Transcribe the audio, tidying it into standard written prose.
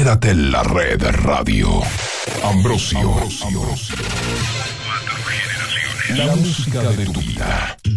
Quédate en la red radio. Ambrosio. La música de tu vida.